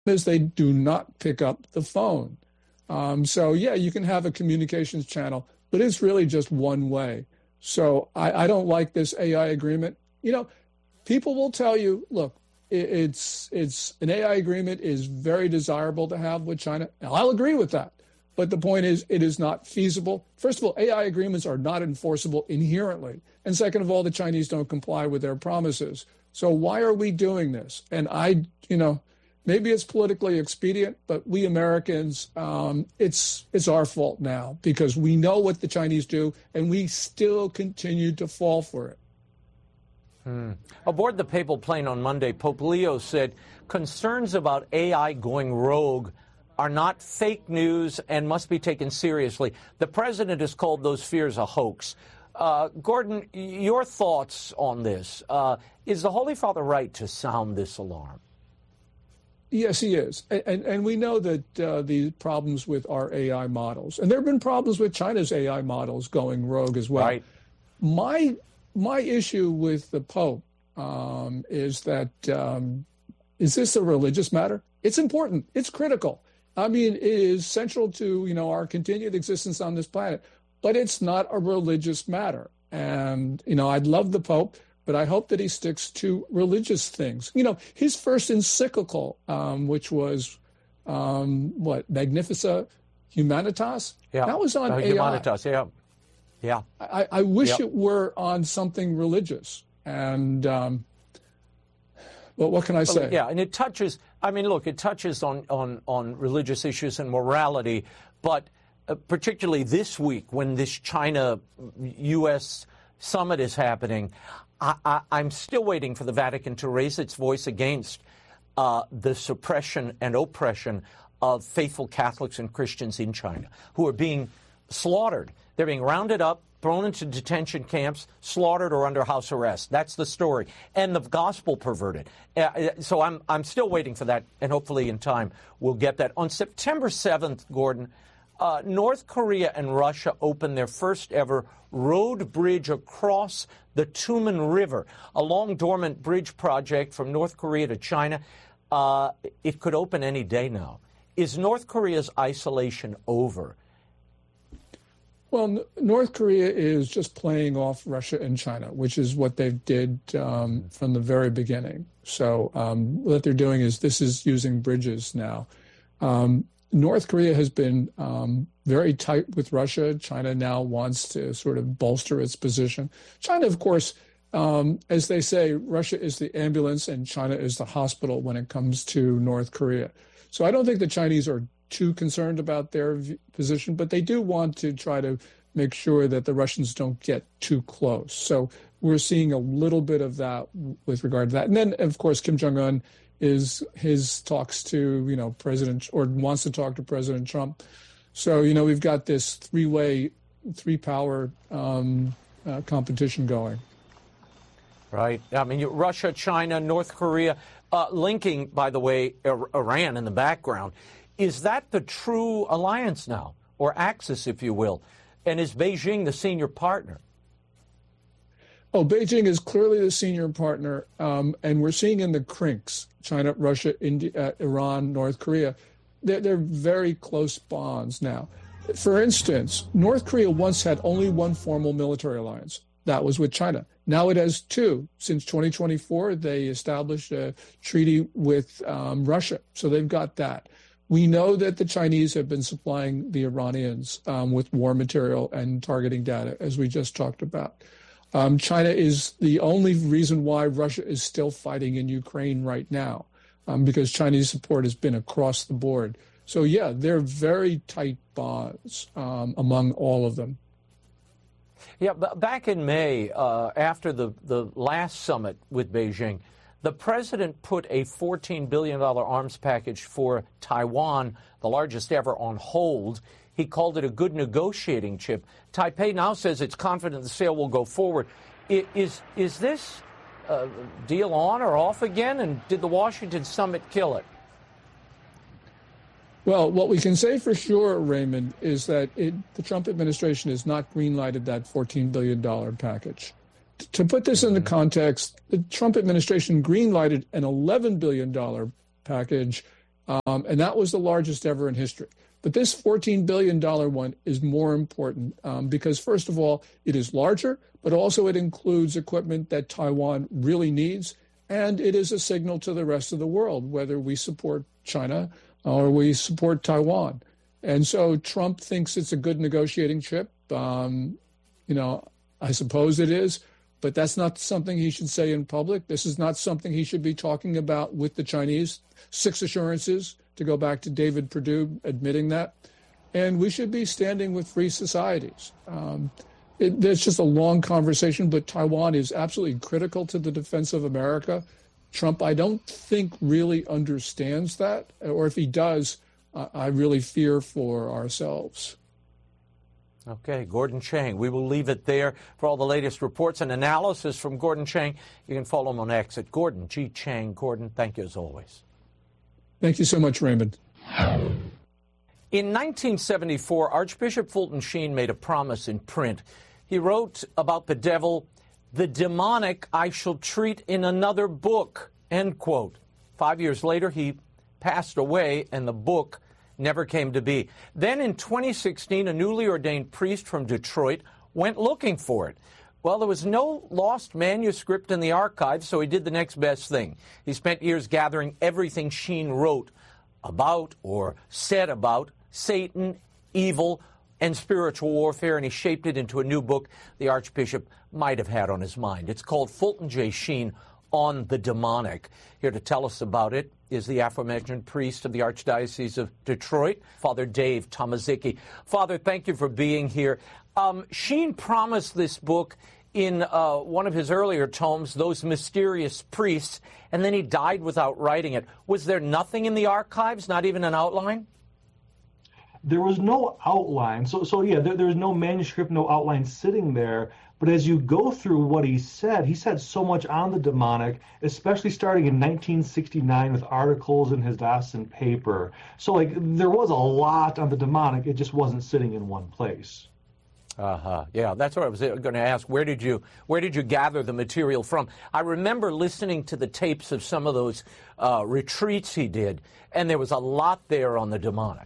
is they do not pick up the phone. So, yeah, you can have a communications channel, but it's really just one way. So I don't like this AI agreement. You know, people will tell you, look, it's an AI agreement is very desirable to have with China. Now, I'll agree with that. But the point is, it is not feasible. First of all, AI agreements are not enforceable inherently. And second of all, the Chinese don't comply with their promises. So why are we doing this? And maybe it's politically expedient, but we Americans, it's our fault now because we know what the Chinese do, and we still continue to fall for it. Aboard the papal plane on Monday, Pope Leo said concerns about AI going rogue are not fake news and must be taken seriously. The president has called those fears a hoax. Gordon, your thoughts on this? Is the Holy Father right to sound this alarm? Yes, he is. And we know that the problems with our AI models, and there have been problems with China's AI models going rogue as well. Right. My issue with the Pope is that, is this a religious matter? It's important. It's critical. I mean, it is central to, our continued existence on this planet, but it's not a religious matter. And, I'd love the Pope, but I hope that he sticks to religious things. His first encyclical, which was, Magnifica Humanitas? Yeah. That was on AI. Humanitas, yeah. Yeah. I wish it were on something religious. And, what can I say? Yeah, and it touches, it touches on religious issues and morality, but particularly this week when this China-U.S. summit is happening, I'm still waiting for the Vatican to raise its voice against the suppression and oppression of faithful Catholics and Christians in China who are being slaughtered. They're being rounded up, thrown into detention camps, slaughtered or under house arrest. That's the story. And the gospel perverted. So I'm still waiting for that, and hopefully in time we'll get that. On September 7th, Gordon, North Korea and Russia opened their first ever road bridge across the Tumen River, a long dormant bridge project from North Korea to China. It could open any day now. Is North Korea's isolation over? Well, North Korea is just playing off Russia and China, which is what they did from the very beginning. So what they're doing is using bridges now. North Korea has been very tight with Russia. China now wants to sort of bolster its position. China, of course, as they say, Russia is the ambulance and China is the hospital when it comes to North Korea. So I don't think the Chinese are too concerned about their position, but they do want to try to make sure that the Russians don't get too close. So we're seeing a little bit of that with regard to that. And then, of course, Kim Jong-un is his talks to, President, or wants to talk to President Trump. So, we've got this three-power competition going. Right. Russia, China, North Korea, linking, by the way, Iran in the background. Is that the true alliance now, or axis, if you will? And is Beijing the senior partner? Oh, Beijing is clearly the senior partner, and we're seeing in the CRINCs, China, Russia, India, Iran, North Korea, they're very close bonds now. For instance, North Korea once had only one formal military alliance. That was with China. Now it has two. Since 2024, they established a treaty with Russia, so they've got that. We know that the Chinese have been supplying the Iranians with war material and targeting data, as we just talked about. China is the only reason why Russia is still fighting in Ukraine right now, because Chinese support has been across the board. So, yeah, they're very tight bonds among all of them. Yeah, but back in May, after the last summit with Beijing, the president put a $14 billion arms package for Taiwan, the largest ever, on hold. He called it a good negotiating chip. Taipei now says it's confident the sale will go forward. Is this deal on or off again? And did the Washington summit kill it? Well, what we can say for sure, Raymond, is that the Trump administration has not greenlighted that $14 billion package. To put this into context, the Trump administration greenlighted an $11 billion package And that was the largest ever in history. But this $14 billion one is more important because, first of all, it is larger, but also it includes equipment that Taiwan really needs. And it is a signal to the rest of the world, whether we support China or we support Taiwan. And so Trump thinks it's a good negotiating chip. I suppose it is, but that's not something he should say in public. This is not something he should be talking about with the Chinese. 6 assurances, to go back to David Perdue admitting that. And we should be standing with free societies. There's just a long conversation, but Taiwan is absolutely critical to the defense of America. Trump, I don't think, really understands that, or if he does, I really fear for ourselves. Okay, Gordon Chang. We will leave it there. For all the latest reports and analysis from Gordon Chang, you can follow him on X at Gordon G. Chang. Gordon, thank you as always. Thank you so much, Raymond. In 1974, Archbishop Fulton Sheen made a promise in print. He wrote about the devil, "The demonic I shall treat in another book," end quote. 5 years later, he passed away, and the book never came to be. Then in 2016, a newly ordained priest from Detroit went looking for it. Well, there was no lost manuscript in the archives, so he did the next best thing. He spent years gathering everything Sheen wrote about or said about Satan, evil, and spiritual warfare, and he shaped it into a new book the Archbishop might have had on his mind. It's called Fulton J. Sheen on the Demonic. Here to tell us about it is the aforementioned priest of the Archdiocese of Detroit, Father Dave Tomaszicki. Father, thank you for being here. Sheen promised this book in one of his earlier tomes, Those Mysterious Priests, and then he died without writing it. Was there nothing in the archives, not even an outline? There was no outline. So yeah, there's no manuscript, no outline sitting there. But as you go through what he said so much on the demonic, especially starting in 1969 with articles in his diocesan paper. So there was a lot on the demonic. It just wasn't sitting in one place. Yeah, that's what I was going to ask. Where did you gather the material from? I remember listening to the tapes of some of those retreats he did, and there was a lot there on the demonic.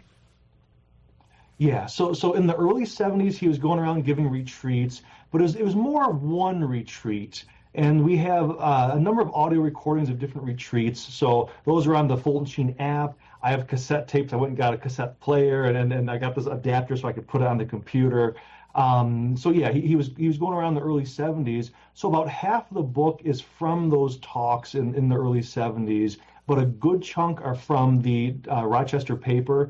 Yeah, so in the early 70s, he was going around giving retreats, but it was more one retreat. And we have a number of audio recordings of different retreats. So those are on the Fulton Sheen app. I have cassette tapes. I went and got a cassette player, and I got this adapter so I could put it on the computer. So yeah, he was going around the early 70s. So about half of the book is from those talks in the early 70s. But a good chunk are from the Rochester paper,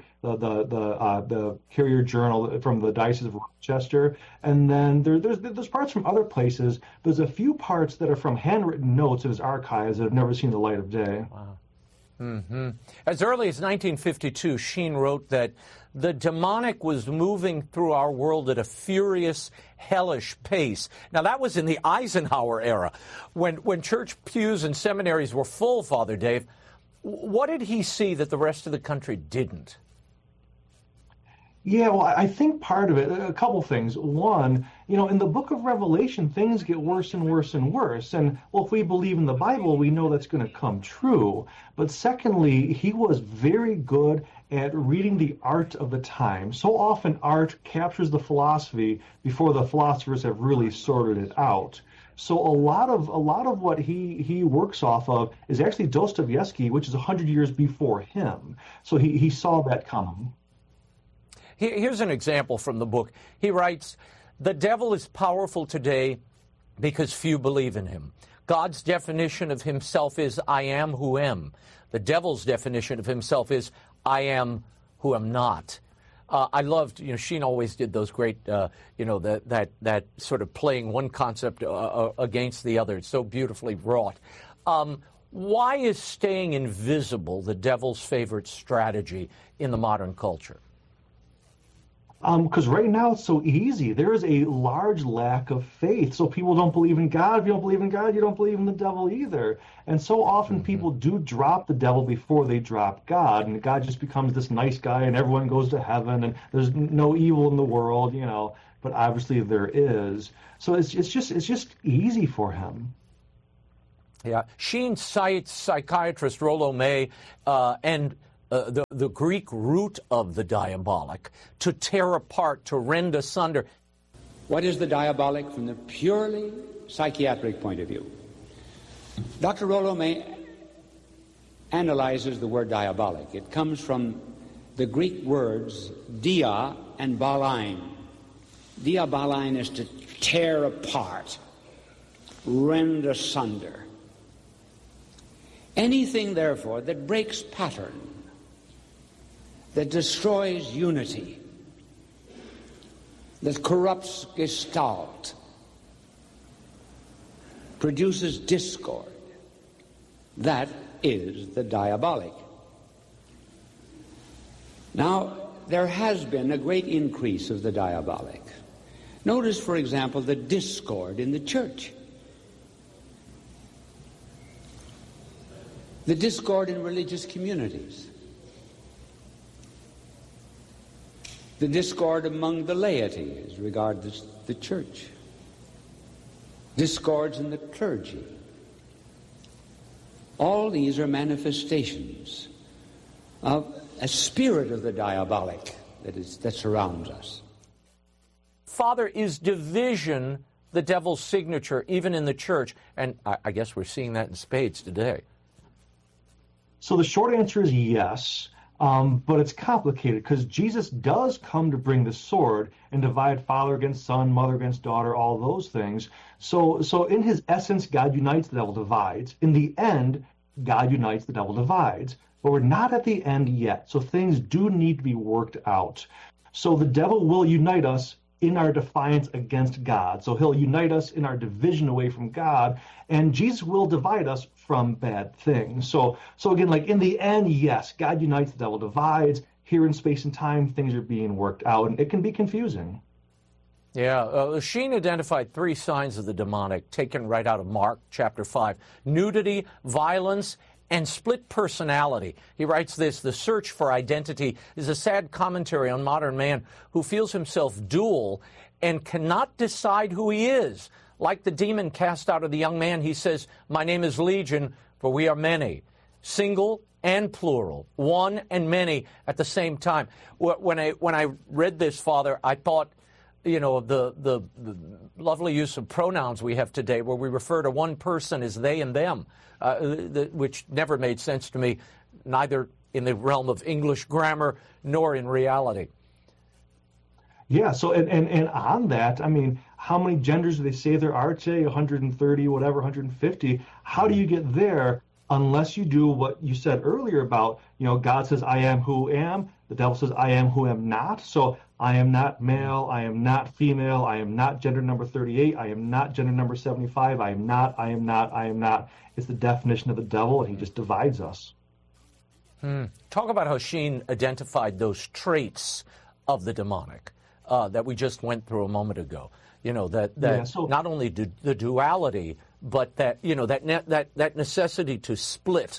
the Carrier Journal from the Diocese of Rochester, and then there's parts from other places. There's a few parts that are from handwritten notes in his archives that have never seen the light of day. Wow. Mm-hmm. As early as 1952, Sheen wrote that the demonic was moving through our world at a furious, hellish pace. Now, that was in the Eisenhower era, when church pews and seminaries were full, Father Dave. What did he see that the rest of the country didn't? Yeah, well, I think part of it, a couple things. One, in the book of Revelation, things get worse and worse and worse. And, well, if we believe in the Bible, we know that's going to come true. But secondly, he was very good at reading the art of the time. So often art captures the philosophy before the philosophers have really sorted it out. So a lot of what he works off of is actually Dostoevsky, which is 100 years before him. So he saw that coming. Here's an example from the book. He writes, "The devil is powerful today because few believe in him. God's definition of himself is, I am who am. The devil's definition of himself is, I am who am not." I loved, Sheen always did those great, that sort of playing one concept against the other. It's so beautifully wrought. Why is staying invisible the devil's favorite strategy in the modern culture? Because right now it's so easy. There is a large lack of faith. So people don't believe in God. If you don't believe in God, you don't believe in the devil either. And so often people do drop the devil before they drop God. And God just becomes this nice guy and everyone goes to heaven and there's no evil in the world, but obviously there is. So it's just easy for him. Yeah. Sheen cites psychiatrist Rollo May and the Greek root of the diabolic, to tear apart, to rend asunder. What is the diabolic from the purely psychiatric point of view? Dr. Rollo analyzes the word diabolic. It comes from the Greek words dia and balein. Dia balein is to tear apart, rend asunder. Anything, therefore, that breaks pattern, that destroys unity, that corrupts gestalt, produces discord, that is the diabolic. Now, there has been a great increase of the diabolic. Notice, for example, the discord in the church. The discord in religious communities. The discord among the laity as regards the church. Discords in the clergy. All these are manifestations of a spirit of the diabolic that surrounds us. Father, is division the devil's signature, even in the church? And I guess we're seeing that in spades today. So the short answer is yes, but it's complicated because Jesus does come to bring the sword and divide father against son, mother against daughter, all those things. So in his essence, God unites, the devil divides. In the end, God unites, the devil divides. But we're not at the end yet, so things do need to be worked out. So the devil will unite us in our defiance against God. So he'll unite us in our division away from God, and Jesus will divide us from bad things. So again, like in the end, yes, God unites, the devil divides. Here in space and time, things are being worked out, and it can be confusing. Yeah, Sheen identified 3 signs of the demonic, taken right out of Mark chapter 5. Nudity, violence, and split personality. He writes this: the search for identity is a sad commentary on modern man who feels himself dual and cannot decide who he is. Like the demon cast out of the young man, he says, "My name is Legion, for we are many." Single and plural, one and many at the same time. When I read this, Father, I thought, you know, the lovely use of pronouns we have today, where we refer to one person as they and them, which never made sense to me, neither in the realm of English grammar nor in reality. Yeah, so and on that, I mean, how many genders do they say there are today? 130, whatever, 150. How do you get there unless you do what you said earlier about, you know, God says, I am who am. The devil says, I am who am not. So I am not male. I am not female. I am not gender number 38. I am not gender number 75. I am not. It's the definition of the devil, and he just divides us. Talk about how Sheen identified those traits of the demonic that we just went through a moment ago. You know, not only the duality, but that, you know, that necessity to split.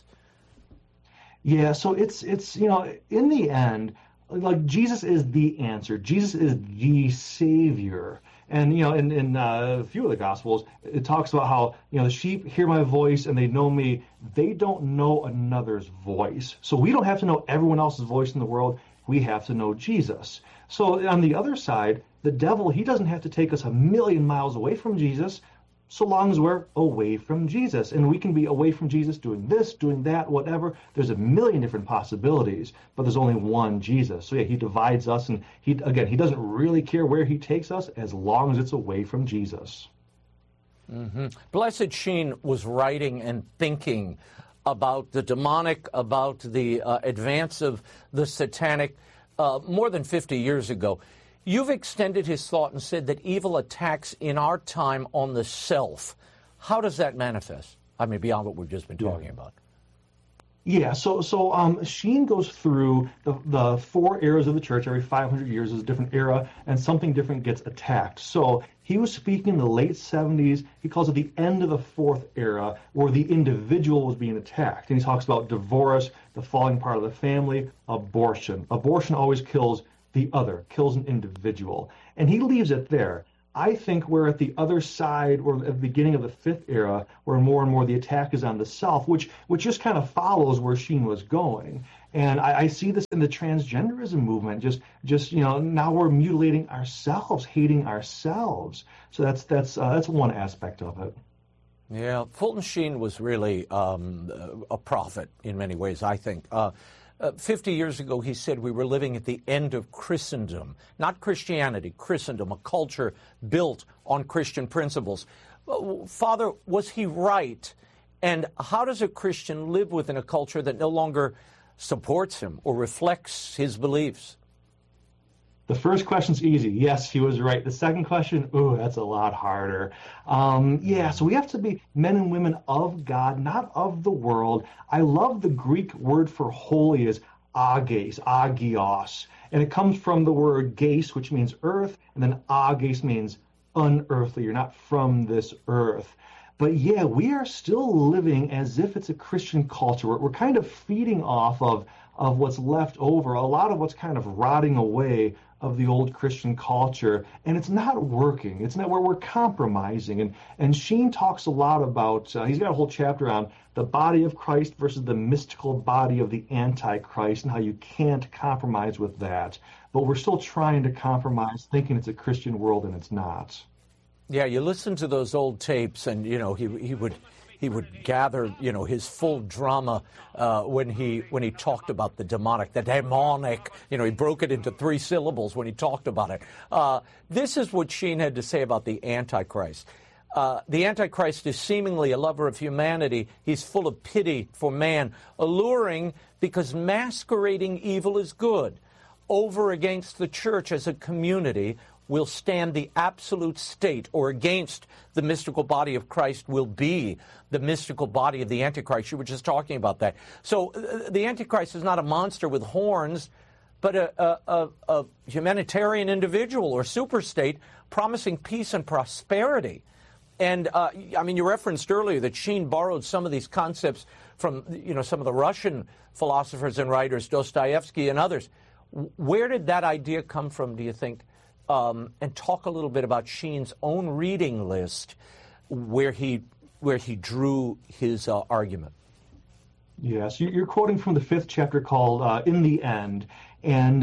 Yeah, so it's you know, in the end, like, Jesus is the answer. Jesus is the Savior. And, you know, in a few of the Gospels, it talks about how, you know, the sheep hear my voice and they know me. They don't know another's voice. So we don't have to know everyone else's voice in the world. We have to know Jesus. So on the other side, the devil, he doesn't have to take us 1,000,000 miles away from Jesus, so long as we're away from Jesus. And we can be away from Jesus doing this, doing that, whatever. There's 1,000,000 different possibilities, but there's only one Jesus. So yeah, he divides us, and he doesn't really care where he takes us as long as it's away from Jesus. Mm-hmm. Blessed Sheen was writing and thinking about the demonic, about the advance of the satanic more than 50 years ago. You've extended his thought and said that evil attacks in our time on the self. How does that manifest? I mean, beyond what we've just been talking about. Yeah, so Sheen goes through the 4 eras of the church. Every 500 years is a different era, and something different gets attacked. So he was speaking in the late 70s. He calls it the end of the 4th era, where the individual was being attacked. And he talks about divorce, the falling part of the family, abortion. Abortion always kills the other, kills an individual. And he leaves it there. I think we're at the other side, or at the beginning of the fifth era, where more and more the attack is on the self, which just kind of follows where Sheen was going. And I see this in the transgenderism movement. Just now we're mutilating ourselves, hating ourselves. So that's one aspect of it. Yeah, Fulton Sheen was really a prophet in many ways, I think. 50 years ago, he said we were living at the end of Christendom, not Christianity, Christendom, a culture built on Christian principles. Father, was he right? And how does a Christian live within a culture that no longer supports him or reflects his beliefs? The first question's easy. Yes, he was right. The second question, ooh, that's a lot harder. So we have to be men and women of God, not of the world. I love the Greek word for holy is ages, agios. And it comes from the word geis, which means earth, and then ages means unearthly. You're not from this earth. But yeah, we are still living as if it's a Christian culture. We're kind of feeding off of what's left over, a lot of what's kind of rotting away of the old Christian culture, and it's not working. It's not where we're compromising. And Sheen talks a lot about, he's got a whole chapter on the body of Christ versus the mystical body of the Antichrist and how you can't compromise with that. But we're still trying to compromise, thinking it's a Christian world, and it's not. Yeah, you listen to those old tapes, and he would gather his full drama when he talked about the demonic, the demonic. He broke it into 3 syllables when he talked about it. This is what Sheen had to say about the Antichrist. The Antichrist is seemingly a lover of humanity. He's full of pity for man, alluring because masquerading evil is good. Over against the church as a community will stand the absolute state, or against the mystical body of Christ will be the mystical body of the Antichrist. You were just talking about that. So the Antichrist is not a monster with horns, but a humanitarian individual or superstate promising peace and prosperity. And, you referenced earlier that Sheen borrowed some of these concepts from, some of the Russian philosophers and writers, Dostoevsky and others. Where did that idea come from, do you think? And talk a little bit about Sheen's own reading list, where he drew his argument. Yes, you're quoting from the 5th chapter called "In the End," and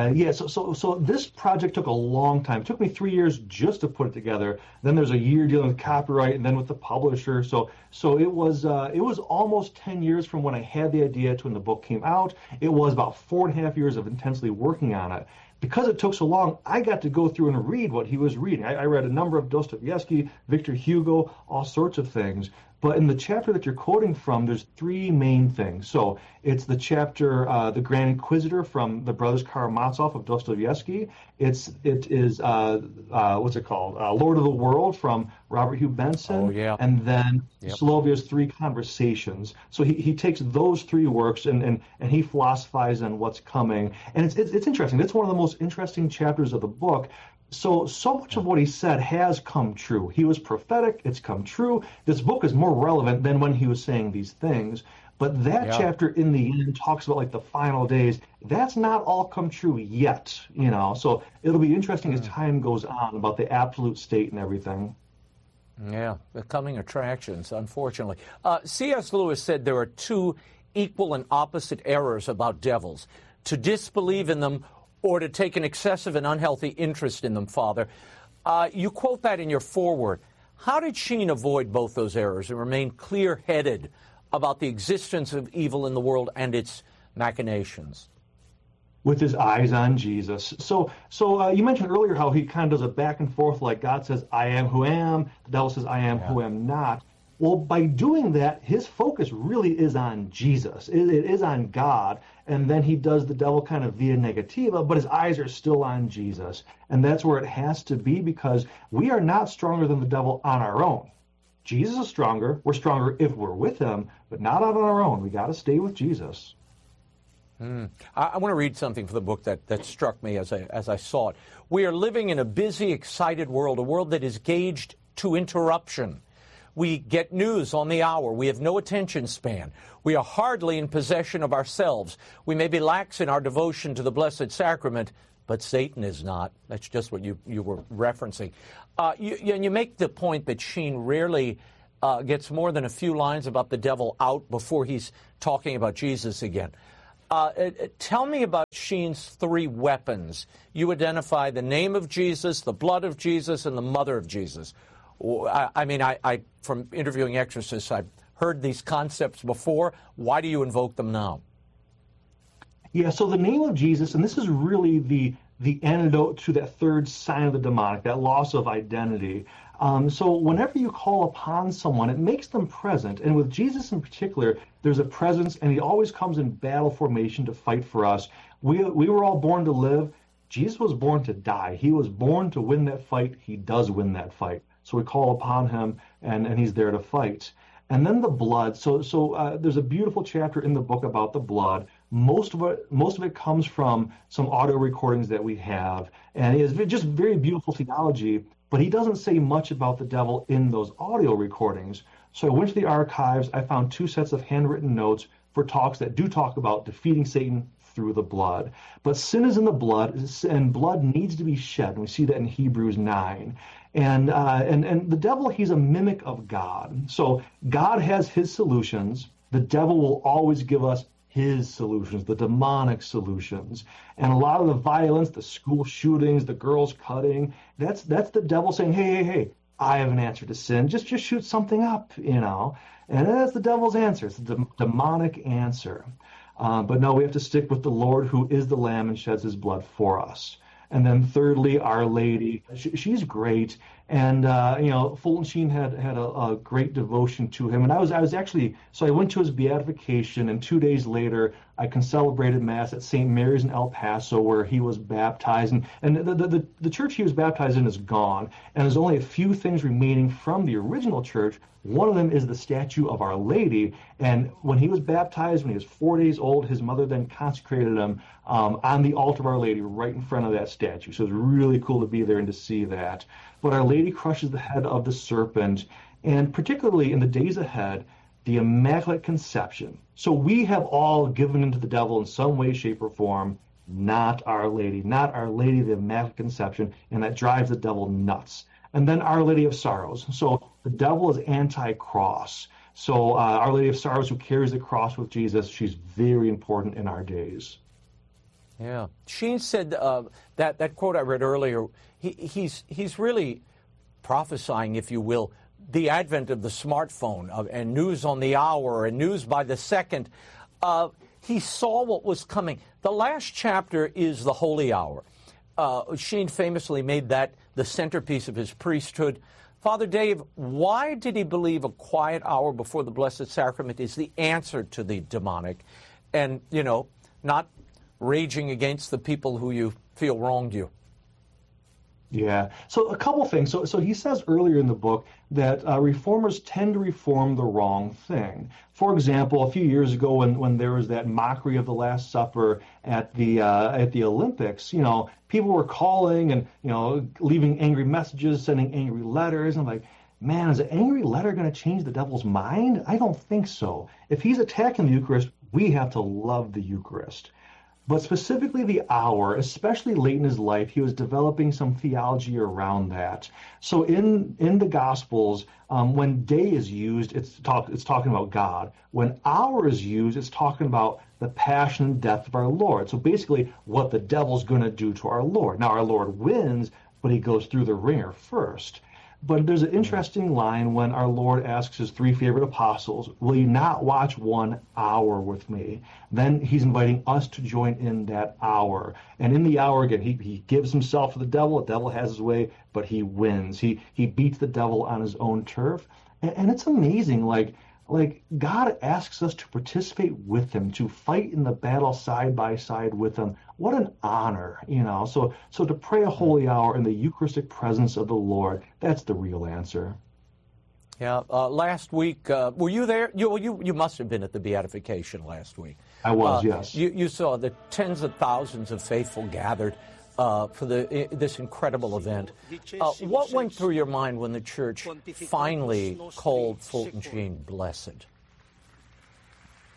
so this project took a long time. It took me 3 years just to put it together. Then there's a year dealing with copyright, and then with the publisher. So it was almost 10 years from when I had the idea to when the book came out. It was about 4.5 years of intensely working on it. Because it took so long, I got to go through and read what he was reading. I read a number of Dostoevsky, Victor Hugo, all sorts of things. But in the chapter that you're quoting from, there's 3 main things. So it's the chapter, The Grand Inquisitor from the Brothers Karamazov of Dostoevsky. It is what's it called? Lord of the World from Robert Hugh Benson. Oh, yeah. And then Solovia's 3 Conversations. So he takes those 3 works and he philosophizes on what's coming. And it's interesting. That's one of the most interesting chapters of the book. So much of what he said has come true. He was prophetic. It's come true. This book is more relevant than when he was saying these things. But that chapter in the end talks about like the final days. That's not all come true yet, So it'll be interesting as time goes on about the absolute state and everything. Yeah, the coming attractions, unfortunately. C.S. Lewis said there are 2 equal and opposite errors about devils: to disbelieve in them or to take an excessive and unhealthy interest in them, Father. You quote that in your foreword. How did Sheen avoid both those errors and remain clear-headed about the existence of evil in the world and its machinations? With his eyes on Jesus. So you mentioned earlier how he kind of does a back and forth, like God says, I am who am, the devil says, I am who am not. Well, by doing that, his focus really is on Jesus. It is on God. And then he does the devil kind of via negativa, but his eyes are still on Jesus. And that's where it has to be, because we are not stronger than the devil on our own. Jesus is stronger. We're stronger if we're with him, but not on our own. We got to stay with Jesus. I want to read something from the book that struck me as I saw it. We are living in a busy, excited world, a world that is gauged to interruption. We get news on the hour. We have no attention span. We are hardly in possession of ourselves. We may be lax in our devotion to the Blessed Sacrament, but Satan is not. That's just what you were referencing. You make the point that Sheen rarely gets more than a few lines about the devil out before he's talking about Jesus again. Tell me about Sheen's three weapons. You identify the name of Jesus, the blood of Jesus, and the mother of Jesus. I from interviewing exorcists, I've heard these concepts before. Why do you invoke them now? Yeah, so the name of Jesus, and this is really the antidote to that third sign of the demonic, that loss of identity. So whenever you call upon someone, it makes them present. And with Jesus in particular, there's a presence, and he always comes in battle formation to fight for us. We were all born to live. Jesus was born to die. He was born to win that fight. He does win that fight. So we call upon him, and he's there to fight. And then the blood. So there's a beautiful chapter in the book about the blood. Most of it comes from some audio recordings that we have, and it is just very beautiful theology. But he doesn't say much about the devil in those audio recordings. So I went to the archives. I found 2 sets of handwritten notes for talks that do talk about defeating Satan through the blood. But sin is in the blood, and blood needs to be shed. And we see that in Hebrews 9. And the devil, he's a mimic of God. So God has his solutions. The devil will always give us his solutions, the demonic solutions. And a lot of the violence, the school shootings, the girls cutting, that's the devil saying, hey, I have an answer to sin. Just shoot something up, And that's the devil's answer. It's the demonic answer. But no, we have to stick with the Lord, who is the Lamb and sheds his blood for us. And then thirdly, Our Lady. She's great. And, Fulton Sheen had a great devotion to him. And I was actually, so I went to his beatification, and 2 days later, I celebrated Mass at St. Mary's in El Paso, where he was baptized. And the church he was baptized in is gone. And there's only a few things remaining from the original church. One of them is the statue of Our Lady. And when he was baptized, when he was 4 days old, his mother then consecrated him on the altar of Our Lady right in front of that statue. So it was really cool to be there and to see that. But Our Lady crushes the head of the serpent, and particularly in the days ahead, the Immaculate Conception. So we have all given into the devil in some way, shape, or form, not Our Lady, the Immaculate Conception, and that drives the devil nuts. And then Our Lady of Sorrows. So the devil is anti-cross. So Our Lady of Sorrows, who carries the cross with Jesus, she's very important in our days. Yeah. Sheen said that quote I read earlier, he's really prophesying, if you will, the advent of the smartphone and news on the hour and news by the second. He saw what was coming. The last chapter is the Holy Hour. Sheen famously made that the centerpiece of his priesthood. Father Dave, why did he believe a quiet hour before the Blessed Sacrament is the answer to the demonic, and, not raging against the people who you feel wronged you? Yeah. So a couple things. So he says earlier in the book that reformers tend to reform the wrong thing. For example, a few years ago when there was that mockery of the Last Supper at the Olympics, people were calling and, leaving angry messages, sending angry letters. And I'm like, man, is an angry letter going to change the devil's mind? I don't think so. If he's attacking the Eucharist, we have to love the Eucharist. But specifically the hour, especially late in his life, he was developing some theology around that. So in the Gospels, when day is used, it's talking about God. When hour is used, it's talking about the passion and death of our Lord. So basically what the devil's going to do to our Lord. Now, our Lord wins, but he goes through the ringer first. But there's an interesting line when our Lord asks his 3 favorite apostles, will you not watch 1 hour with me? Then he's inviting us to join in that hour. And in the hour, again, he gives himself to the devil. The devil has his way, but he wins. He beats the devil on his own turf. And it's amazing, like God asks us to participate with him, to fight in the battle side by side with him. What an honor, So to pray a holy hour in the Eucharistic presence of the Lord, that's the real answer. Yeah. Last week, were you there? You must have been at the beatification last week. I was, yes. You saw the tens of thousands of faithful gathered for this incredible event. What went through your mind when the Church finally called Fulton Sheen blessed?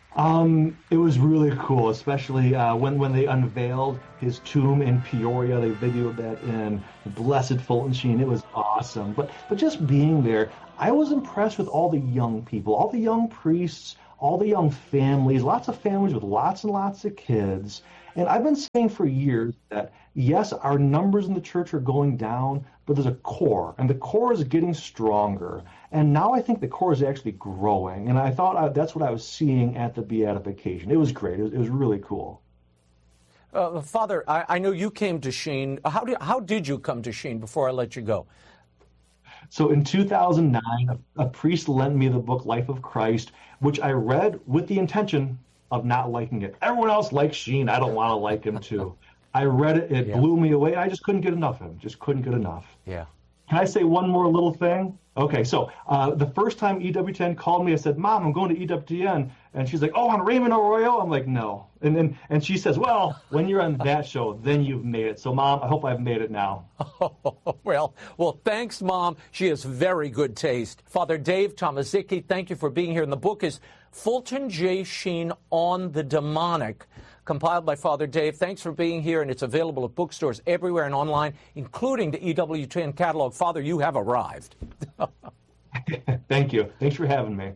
It was really cool, especially when they unveiled his tomb in Peoria. They videoed that in Blessed Fulton Sheen. It was awesome. But just being there, I was impressed with all the young people, all the young priests, all the young families, lots of families with lots and lots of kids. And I've been saying for years that, yes, our numbers in the church are going down, but there's a core, and the core is getting stronger. And now I think the core is actually growing. And I thought that's what I was seeing at the beatification. It was great. It was really cool. Father, I know you came to Sheen. How did you come to Sheen before I let you go? So in 2009, a priest lent me the book Life of Christ, which I read with the intention of not liking it. Everyone else likes Sheen. I don't want to like him too. I read it. It blew me away. I just couldn't get enough of him. Just couldn't get enough. Yeah. Can I say one more little thing? Okay, so the first time EWTN called me, I said, Mom, I'm going to EWTN. And she's like, oh, on Raymond Arroyo? I'm like, no. And she says, well, when you're on that show, then you've made it. So, Mom, I hope I've made it now. Well, thanks, Mom. She has very good taste. Father Dave Tomaszicki, thank you for being here. And the book is Fulton J. Sheen on the Demonic, compiled by Father Dave. Thanks for being here, and it's available at bookstores everywhere and online, including the EWTN catalog. Father, you have arrived. Thank you. Thanks for having me.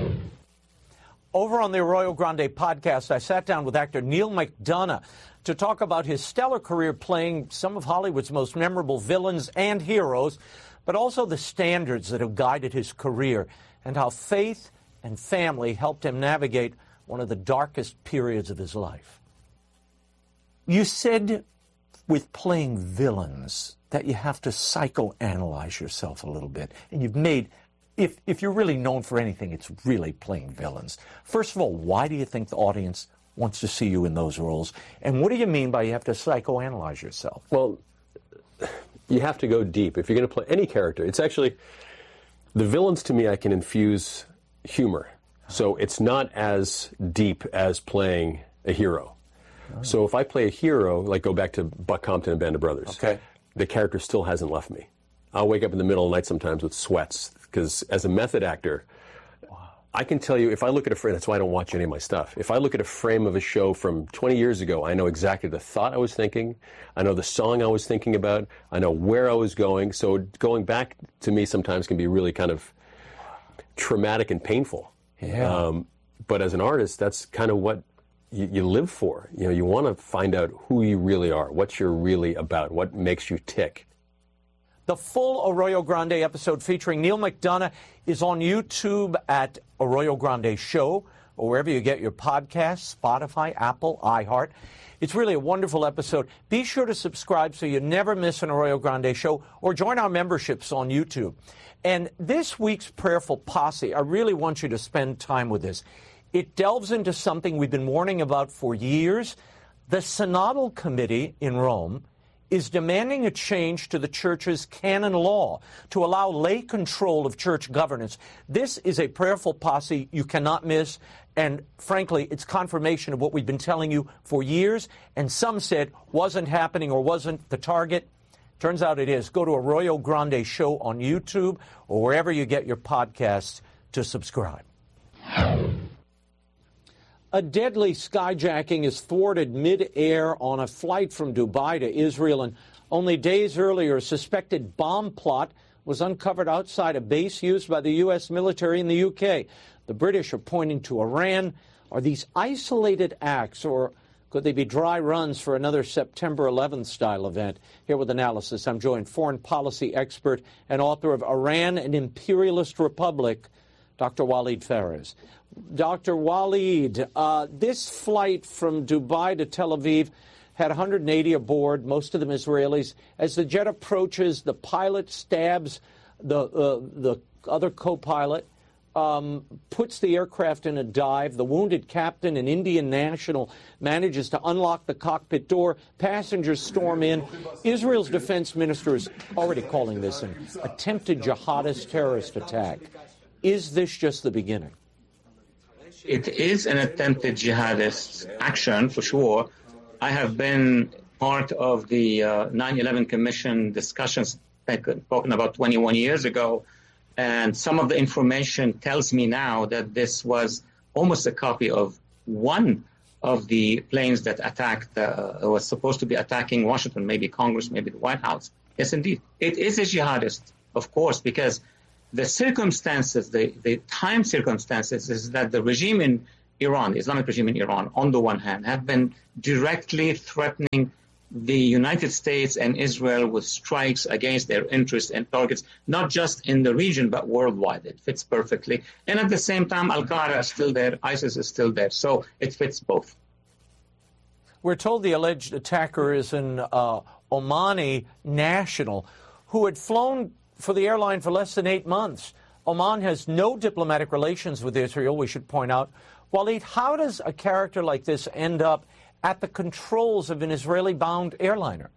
Over on the Arroyo Grande podcast, I sat down with actor Neal McDonough to talk about his stellar career playing some of Hollywood's most memorable villains and heroes, but also the standards that have guided his career and how faith and family helped him navigate one of the darkest periods of his life. You said with playing villains that you have to psychoanalyze yourself a little bit, and you've made, if you're really known for anything, it's really playing villains. First of all, why do you think the audience wants to see you in those roles? And what do you mean by you have to psychoanalyze yourself? Well, you have to go deep. If you're going to play any character, it's actually, the villains to me, I can infuse humor. So it's not as deep as playing a hero. Oh. So if I play a hero, like go back to Buck Compton and Band of Brothers, okay, the character still hasn't left me. I'll wake up in the middle of the night sometimes with sweats, because as a method actor, I can tell you, if I look at a frame, that's why I don't watch any of my stuff. If I look at a frame of a show from 20 years ago, I know exactly the thought I was thinking, I know the song I was thinking about, I know where I was going. So going back to me sometimes can be really kind of traumatic and painful. Yeah. But as an artist, that's kind of what you live for. You know, you want to find out who you really are, what you're really about, what makes you tick. The full Arroyo Grande episode featuring Neal McDonough is on YouTube at Arroyo Grande Show, or wherever you get your podcasts, Spotify, Apple, iHeart. It's really a wonderful episode. Be sure to subscribe so you never miss an Arroyo Grande show, or join our memberships on YouTube. And this week's Prayerful Posse, I really want you to spend time with this. It delves into something we've been warning about for years. The Synodal Committee in Rome is demanding a change to the Church's canon law to allow lay control of church governance. This is a Prayerful Posse you cannot miss, and frankly, it's confirmation of what we've been telling you for years, and some said wasn't happening or wasn't the target. Turns out it is. Go to Arroyo Grande Show on YouTube or wherever you get your podcasts to subscribe. A deadly skyjacking is thwarted mid-air on a flight from Dubai to Israel, and only days earlier, a suspected bomb plot was uncovered outside a base used by the U.S. military in the UK. The British are pointing to Iran. Are these isolated acts, or could they be dry runs for another September 11th style event? Here with analysis, I'm joined foreign policy expert and author of Iran, an Imperialist Republic, Dr. Walid Phares. Dr. Walid, this flight from Dubai to Tel Aviv had 180 aboard, most of them Israelis. As the jet approaches, the pilot stabs the other co-pilot, puts the aircraft in a dive. The wounded captain, an Indian national, manages to unlock the cockpit door. Passengers storm in. Israel's defense minister is already calling this an attempted jihadist terrorist attack. Is this just the beginning? It is an attempted jihadist action, for sure. I have been part of the 9/11 Commission discussions talking about 21 years ago, and some of the information tells me now that this was almost a copy of one of the planes that attacked, was supposed to be attacking Washington, maybe Congress, maybe the White House. Yes, indeed. It is a jihadist, of course, because the circumstances, the time circumstances, is that the regime in Iran, the Islamic regime in Iran, on the one hand, have been directly threatening the United States and Israel with strikes against their interests and targets, not just in the region, but worldwide. It fits perfectly. And at the same time, Al-Qaeda is still there, ISIS is still there. So it fits both. We're told the alleged attacker is an Omani national who had flown for the airline for less than 8 months. Oman has no diplomatic relations with Israel, we should point out. Waleed, how does a character like this end up at the controls of an Israeli-bound airliner?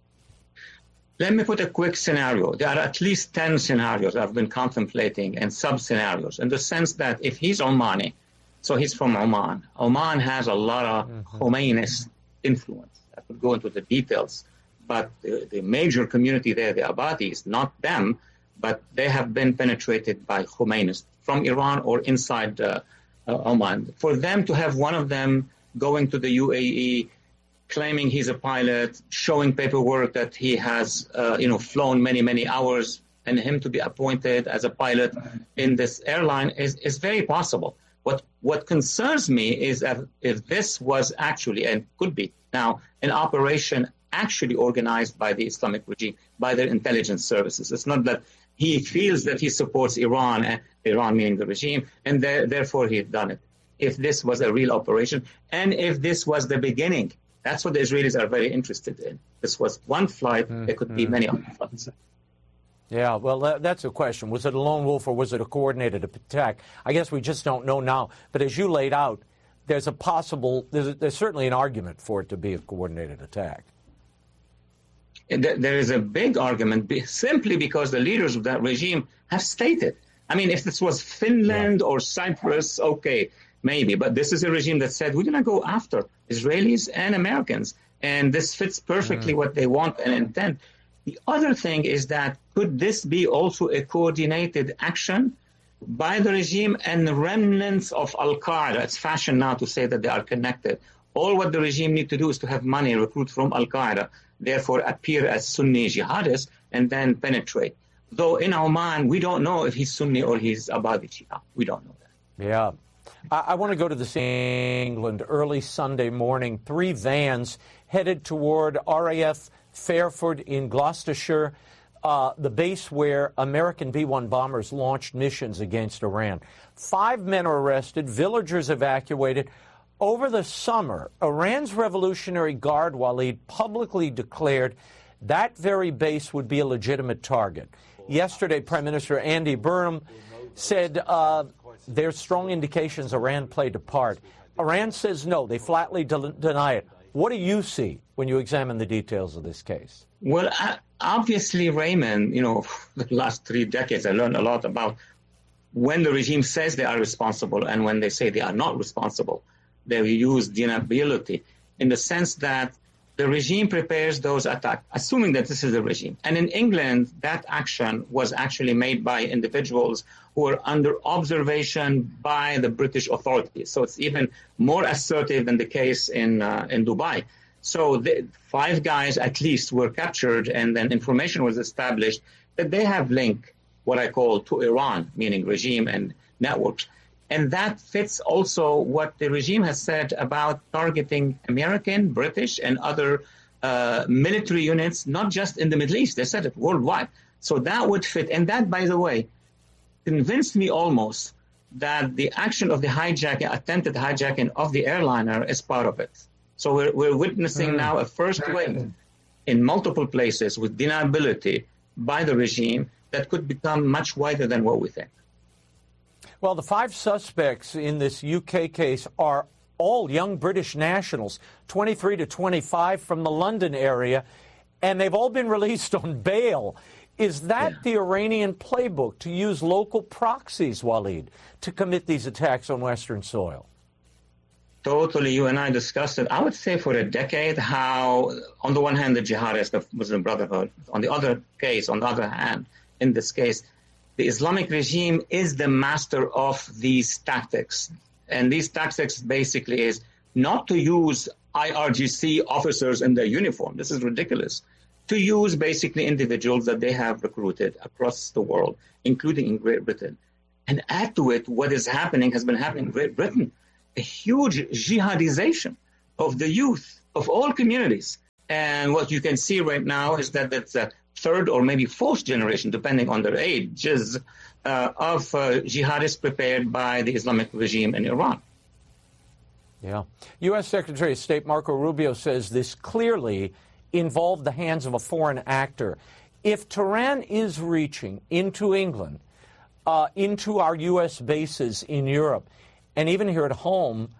Let me put a quick scenario. There are at least 10 scenarios I've been contemplating and sub-scenarios, in the sense that if he's Omani, so he's from Oman. Oman has a lot of Khomeini influence. I could go into the details, but the major community there, the Abadis, not them, but they have been penetrated by Khomeini from Iran or inside Oman. For them to have one of them going to the UAE, claiming he's a pilot, showing paperwork that he has, flown many, many hours, and him to be appointed as a pilot in this airline is very possible. What concerns me is that if this was actually, and could be now, an operation actually organized by the Islamic regime, by their intelligence services. It's not that he feels that he supports Iran, Iran meaning the regime, and therefore he had done it. If this was a real operation, and if this was the beginning, that's what the Israelis are very interested in. This was one flight, there could be many other flights. Yeah, well, that's a question. Was it a lone wolf or was it a coordinated attack? I guess we just don't know now. But as you laid out, there's certainly an argument for it to be a coordinated attack. There is a big argument simply because the leaders of that regime have stated. I mean, if this was Finland or Cyprus, okay, maybe. But this is a regime that said, we're going to go after Israelis and Americans. And this fits perfectly what they want and intend. The other thing is that could this be also a coordinated action by the regime and the remnants of Al-Qaeda? It's fashion now to say that they are connected. All what the regime need to do is to have money, recruit from Al-Qaeda, therefore appear as Sunni jihadists, and then penetrate. Though in Oman, we don't know if he's Sunni or he's Abadi Shia. We don't know that. Yeah. I want to go to the England early Sunday morning. 3 vans headed toward RAF Fairford in Gloucestershire, the base where American B-1 bombers launched missions against Iran. 5 men are arrested, villagers evacuated. Over the summer, Iran's Revolutionary Guard, Waleed, publicly declared that very base would be a legitimate target. Yesterday, Prime Minister Andy Burnham said there's strong indications Iran played a part. Iran says no. They flatly deny it. What do you see when you examine the details of this case? Well, obviously, Raymond, the last 3 decades, I learned a lot about when the regime says they are responsible and when they say they are not responsible. They use deniability in the sense that the regime prepares those attacks, assuming that this is the regime. And in England, that action was actually made by individuals who were under observation by the British authorities. So it's even more assertive than the case in Dubai. So the 5 guys at least were captured, and then information was established that they have link, what I call, to Iran, meaning regime and networks. And that fits also what the regime has said about targeting American, British, and other military units, not just in the Middle East. They said it worldwide. So that would fit. And that, by the way, convinced me almost that the action of the attempted hijacking of the airliner is part of it. So we're witnessing now a first wave in multiple places with deniability by the regime that could become much wider than what we think. Well, the 5 suspects in this UK case are all young British nationals, 23 to 25 from the London area, and they've all been released on bail. Is that the Iranian playbook, to use local proxies, Waleed, to commit these attacks on Western soil? Totally. You and I discussed it, I would say, for a decade, how, on the one hand, the jihadists, the Muslim Brotherhood, on the other hand, in this case, the Islamic regime is the master of these tactics. And these tactics basically is not to use IRGC officers in their uniform. This is ridiculous. To use basically individuals that they have recruited across the world, including in Great Britain. And add to it what is happening, has been happening in Great Britain, a huge jihadization of the youth of all communities. And what you can see right now is that that's a third or maybe fourth generation, depending on their ages, of jihadists prepared by the Islamic regime in Iran. Yeah. U.S. Secretary of State Marco Rubio says this clearly involved the hands of a foreign actor. If Tehran is reaching into England, into our U.S. bases in Europe, and even here at home,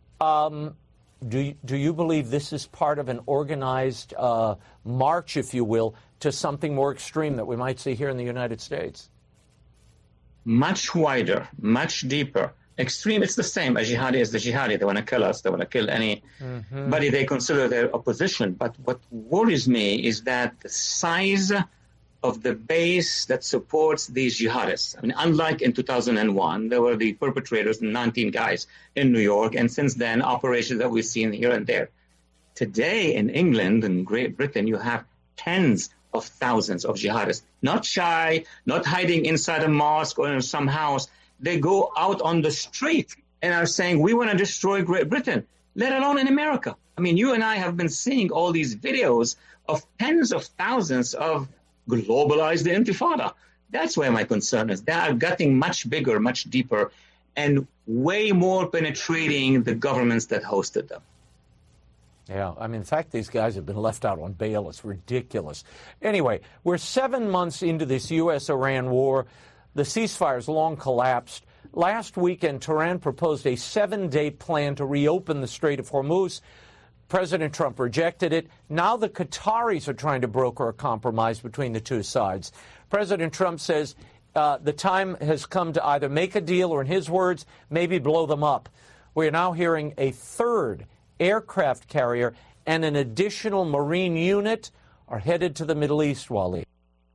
do you believe this is part of an organized march, if you will, to something more extreme that we might see here in the United States? Much wider, much deeper. Extreme, it's the same. A jihadi is the jihadi. They want to kill us. They want to kill anybody they consider their opposition. But what worries me is that the size of the base that supports these jihadists. I mean, unlike in 2001, there were the perpetrators, 19 guys in New York, and since then, operations that we've seen here and there. Today in England and Great Britain, you have tens of thousands of jihadists, not shy, not hiding inside a mosque or in some house. They go out on the street and are saying, we want to destroy Great Britain, let alone in America. I mean, you and I have been seeing all these videos of tens of thousands of globalized intifada. That's where my concern is. They are getting much bigger, much deeper, and way more penetrating the governments that hosted them. Yeah, I mean, in fact, these guys have been left out on bail. It's ridiculous. Anyway, we're 7 months into this U.S.-Iran war. The ceasefire's long collapsed. Last weekend, Tehran proposed a 7-day plan to reopen the Strait of Hormuz. President Trump rejected it. Now the Qataris are trying to broker a compromise between the two sides. President Trump says the time has come to either make a deal or, in his words, maybe blow them up. We are now hearing a third aircraft carrier and an additional Marine unit are headed to the Middle East, Waleed.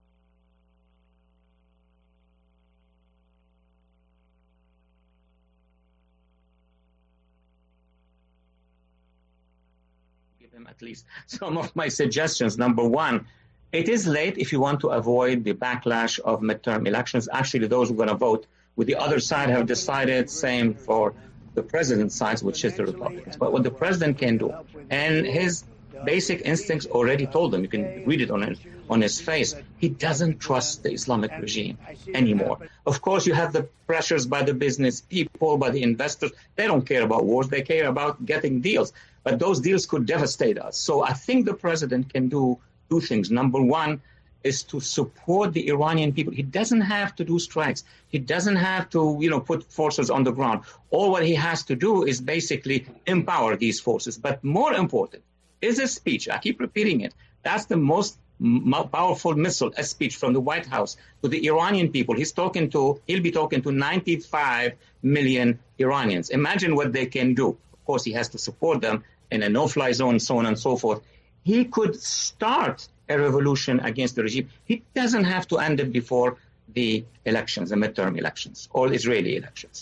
At least some of my suggestions. Number one, it is late if you want to avoid the backlash of midterm elections. Actually, those who are going to vote with the other side have decided, same for the president's side, which is the Republicans. But what the president can do, and his basic instincts already told them, you can read it on his face, he doesn't trust the Islamic regime anymore. Of course, you have the pressures by the business people, by the investors. They don't care about wars. They care about getting deals. But those deals could devastate us. So I think the president can do two things. Number one is to support the Iranian people. He doesn't have to do strikes. He doesn't have to, put forces on the ground. All what he has to do is basically empower these forces. But more important is a speech. I keep repeating it. That's the most powerful missile, a speech from the White House to the Iranian people. He'll be talking to 95 million Iranians. Imagine what they can do. Of course, he has to support them in a no-fly zone, so on and so forth. He could start a revolution against the regime. He doesn't have to end it before the elections, the midterm elections, or Israeli elections.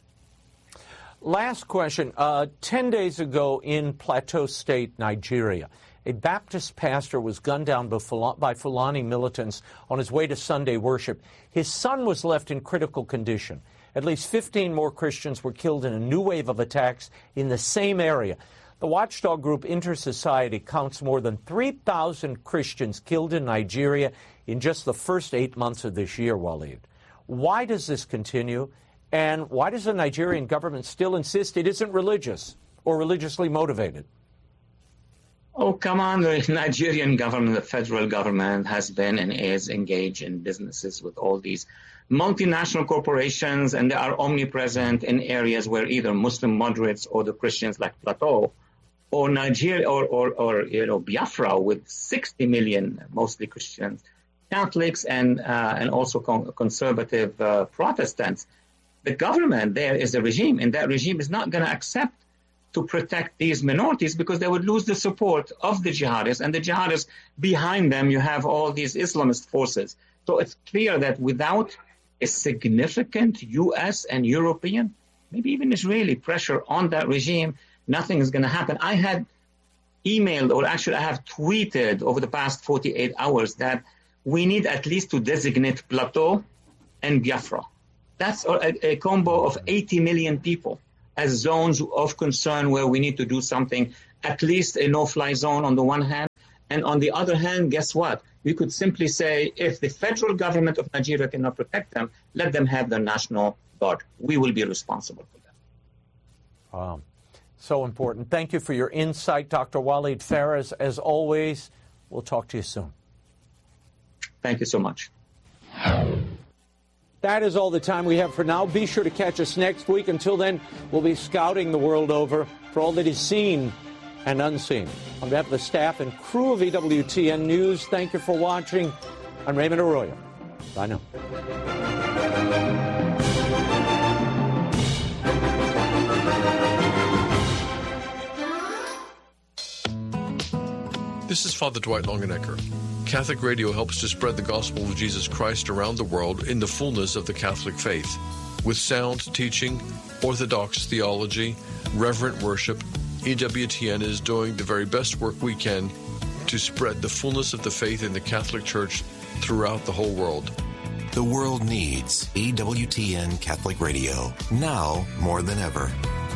Last question. 10 days ago in Plateau State, Nigeria, a Baptist pastor was gunned down by Fulani militants on his way to Sunday worship. His son was left in critical condition. At least 15 more Christians were killed in a new wave of attacks in the same area. The watchdog group Inter-Society counts more than 3,000 Christians killed in Nigeria in just the first 8 months of this year, Waleed. Why does this continue? And why does the Nigerian government still insist it isn't religious or religiously motivated? Oh, come on. The Nigerian government, the federal government, has been and is engaged in businesses with all these multinational corporations, and they are omnipresent in areas where either Muslim moderates or the Christians like Plateau, or Nigeria, or Biafra with 60 million, mostly Christians, Catholics, and also conservative Protestants. The government there is a regime, and that regime is not going to accept to protect these minorities because they would lose the support of the jihadists, and the jihadists behind them, you have all these Islamist forces. So it's clear that without a significant U.S. and European maybe even Israeli pressure on that regime, nothing is going to happen. I had emailed, or actually I have tweeted over the past 48 hours that we need at least to designate Plateau and Biafra. That's a combo of 80 million people as zones of concern where we need to do something, at least a no-fly zone on the one hand. And on the other hand, guess what? We could simply say, if the federal government of Nigeria cannot protect them, let them have their national guard. We will be responsible for that. Wow. So important. Thank you for your insight, Dr. Walid Phares. As always, we'll talk to you soon. Thank you so much. That is all the time we have for now. Be sure to catch us next week. Until then, we'll be scouting the world over for all that is seen and unseen. On behalf of the staff and crew of EWTN News, thank you for watching. I'm Raymond Arroyo. Bye now. This is Father Dwight Longenecker. Catholic Radio helps to spread the gospel of Jesus Christ around the world in the fullness of the Catholic faith. With sound teaching, orthodox theology, reverent worship, EWTN is doing the very best work we can to spread the fullness of the faith in the Catholic Church throughout the whole world. The world needs EWTN Catholic Radio, now more than ever.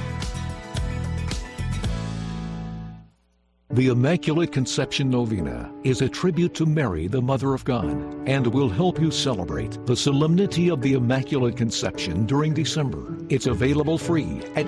The Immaculate Conception Novena is a tribute to Mary, the Mother of God, and will help you celebrate the solemnity of the Immaculate Conception during December. It's available free at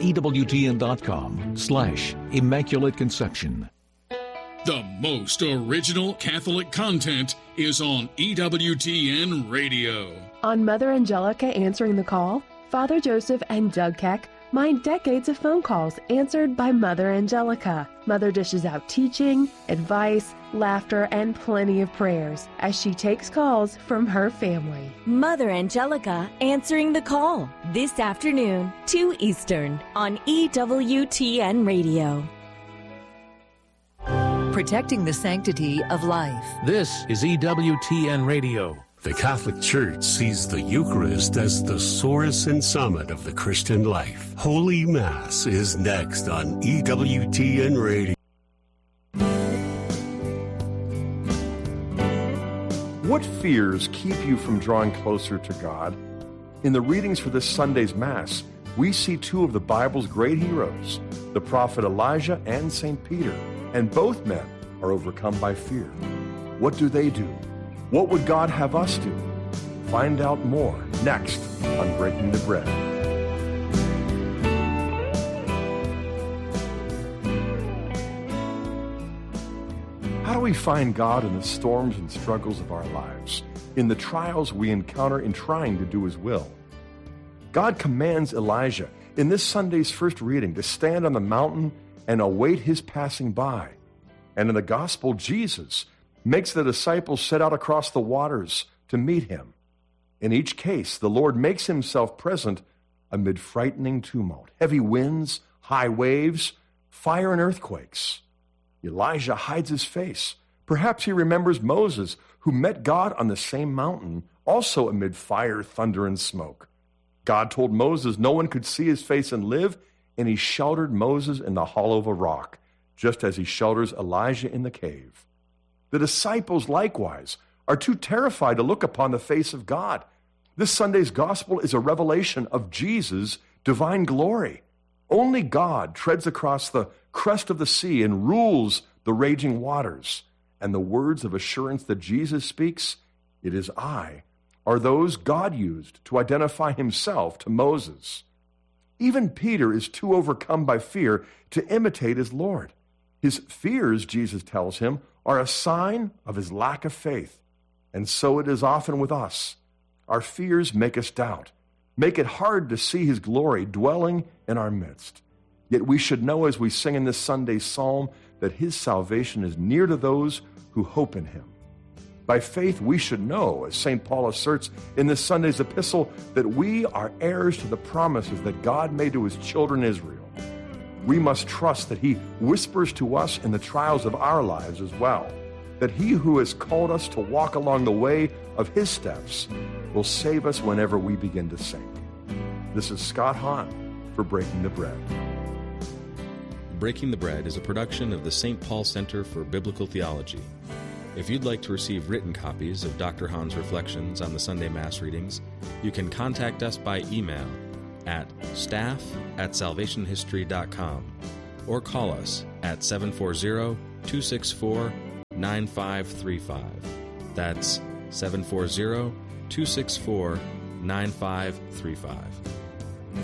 EWTN.com/Immaculate Conception. The most original Catholic content is on EWTN Radio. On Mother Angelica Answering the Call, Father Joseph and Doug Keck mind decades of phone calls answered by Mother Angelica. Mother dishes out teaching, advice, laughter, and plenty of prayers as she takes calls from her family. Mother Angelica Answering the Call, this afternoon, 2 Eastern, on EWTN Radio. Protecting the sanctity of life. This is EWTN Radio. The Catholic Church sees the Eucharist as the source and summit of the Christian life. Holy Mass is next on EWTN Radio. What fears keep you from drawing closer to God? In the readings for this Sunday's Mass, we see two of the Bible's great heroes, the prophet Elijah and St. Peter, and both men are overcome by fear. What do they do? What would God have us do? Find out more next on Breaking the Bread. How do we find God in the storms and struggles of our lives, in the trials we encounter in trying to do His will? God commands Elijah in this Sunday's first reading to stand on the mountain and await His passing by. And in the Gospel, Jesus makes the disciples set out across the waters to meet Him. In each case, the Lord makes Himself present amid frightening tumult, heavy winds, high waves, fire and earthquakes. Elijah hides his face. Perhaps he remembers Moses, who met God on the same mountain, also amid fire, thunder, and smoke. God told Moses no one could see his face and live, and He sheltered Moses in the hollow of a rock, just as He shelters Elijah in the cave. The disciples, likewise, are too terrified to look upon the face of God. This Sunday's gospel is a revelation of Jesus' divine glory. Only God treads across the crest of the sea and rules the raging waters. And the words of assurance that Jesus speaks, "It is I," are those God used to identify Himself to Moses. Even Peter is too overcome by fear to imitate his Lord. His fears, Jesus tells him, are a sign of his lack of faith. And so it is often with us. Our fears make us doubt, make it hard to see His glory dwelling in our midst. Yet we should know, as we sing in this Sunday's psalm, that His salvation is near to those who hope in Him. By faith, we should know, as St. Paul asserts in this Sunday's epistle, that we are heirs to the promises that God made to His children Israel. We must trust that He whispers to us in the trials of our lives as well, that He who has called us to walk along the way of His steps will save us whenever we begin to sink. This is Scott Hahn for Breaking the Bread. Breaking the Bread is a production of the St. Paul Center for Biblical Theology. If you'd like to receive written copies of Dr. Hahn's reflections on the Sunday Mass readings, you can contact us by email at staff@salvationhistory.com or call us at 740-264-9535. That's 740-264-9535.